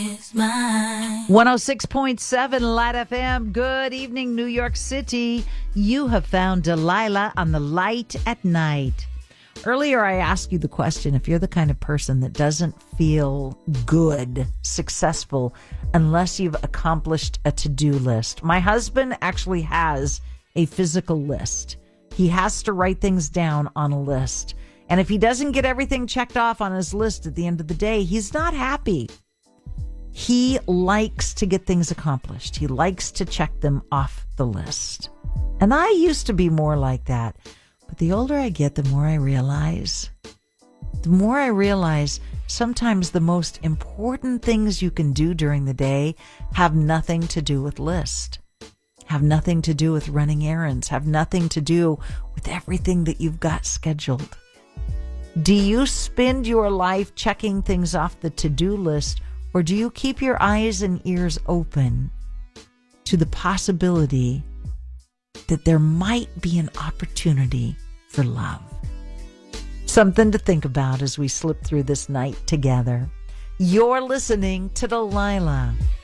106.7 Light FM. Good evening, New York City. You have found Delilah on the Light at Night. Earlier, I asked you the question, if you're the kind of person that doesn't feel good, successful, unless you've accomplished a to-do list. My husband actually has a physical list. He has to write things down on a list. And if he doesn't get everything checked off on his list at the end of the day, he's not happy. He likes to get things accomplished. He likes to check them off the list. And I used to be more like that. But the older I get, the more I realize sometimes the most important things you can do during the day have nothing to do with list, have nothing to do with running errands, have nothing to do with everything that you've got scheduled. Do you spend your life checking things off the to-do list, or do you keep your eyes and ears open to the possibility that there might be an opportunity for love? Something to think about as we slip through this night together. You're listening to Delilah.